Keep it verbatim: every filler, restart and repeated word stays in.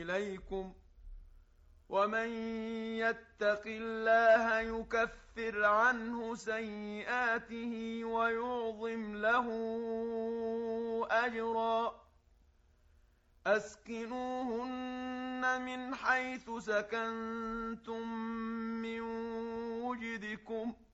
إليكم ومن يتق الله يكفر عنه سيئاته ويعظم له أجرا أسكنوهن من حيث سكنتم من وجدكم